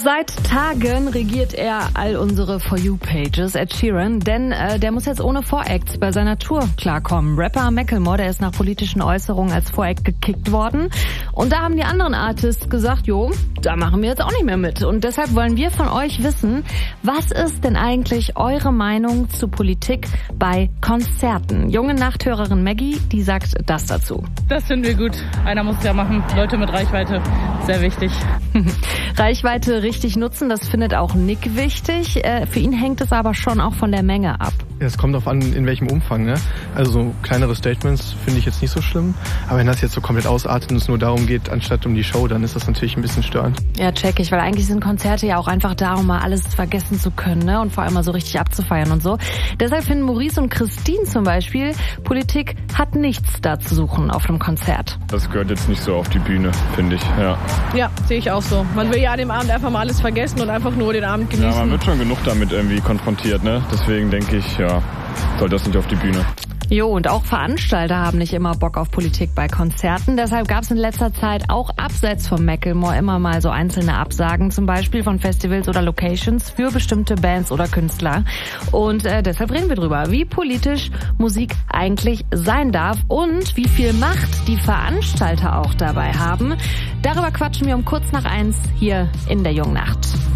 Seit Tagen regiert er all unsere For You-Pages, Ed Sheeran, denn der muss jetzt ohne Voracts bei seiner Tour klarkommen. Rapper Macklemore, der ist nach politischen Äußerungen als Voract gekickt worden. Und da haben die anderen Artists gesagt, jo, da machen wir jetzt auch nicht mehr mit. Und deshalb wollen wir von euch wissen, was ist denn eigentlich eure Meinung zu Politik bei Konzerten? Junge Nachthörerin Maggie, die sagt das dazu. Das finden wir gut. Einer muss es ja machen. Leute mit Reichweite, sehr wichtig. Reichweite richtig nutzen, das findet auch Nick wichtig. Für ihn hängt es aber schon auch von der Menge ab. Ja, es kommt darauf an, in welchem Umfang, ne? Also so kleinere Statements finde ich jetzt nicht so schlimm. Aber wenn das jetzt so komplett ausartet und es nur darum geht, anstatt um die Show, dann ist das natürlich ein bisschen störend. Ja, check ich, weil eigentlich sind Konzerte ja auch einfach da, um mal alles vergessen zu können, ne? Und vor allem mal so richtig abzufeiern und so. Deshalb finden Maurice und Christine zum Beispiel, Politik hat nichts da zu suchen auf einem Konzert. Das gehört jetzt nicht so auf die Bühne, finde ich, ja. Ja, sehe ich auch so. Man will ja an dem Abend einfach mal alles vergessen und einfach nur den Abend genießen. Ja, man wird schon genug damit irgendwie konfrontiert, ne? Deswegen denke ich, ja, soll das nicht auf die Bühne. Jo, und auch Veranstalter haben nicht immer Bock auf Politik bei Konzerten. Deshalb gab es in letzter Zeit auch abseits von Macklemore immer mal so einzelne Absagen, zum Beispiel von Festivals oder Locations für bestimmte Bands oder Künstler. Und deshalb reden wir drüber, wie politisch Musik eigentlich sein darf und wie viel Macht die Veranstalter auch dabei haben. Darüber quatschen wir um kurz nach 1 hier in der Jungen Nacht.